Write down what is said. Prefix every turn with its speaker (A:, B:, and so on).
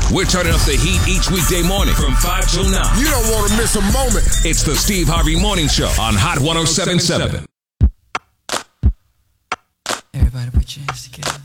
A: We're turning up the heat each weekday morning from 5 till 9.
B: You don't want to miss a moment.
A: It's the Steve Harvey Morning Show on Hot 107.7.
C: Everybody put your hands together.